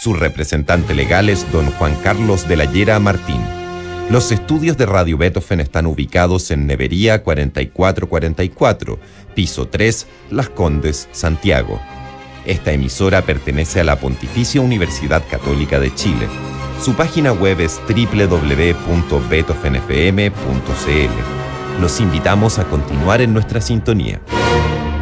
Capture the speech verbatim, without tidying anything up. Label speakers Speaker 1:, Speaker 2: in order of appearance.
Speaker 1: Su representante legal es don Juan Carlos de la Llera Martín. Los estudios de Radio Beethoven están ubicados en Nevería cuarenta y cuatro cuarenta y cuatro, piso tres, Las Condes, Santiago. Esta emisora pertenece a la Pontificia Universidad Católica de Chile. Su página web es doble u doble u doble u punto beethoven f m punto c l. Los invitamos a continuar en nuestra sintonía.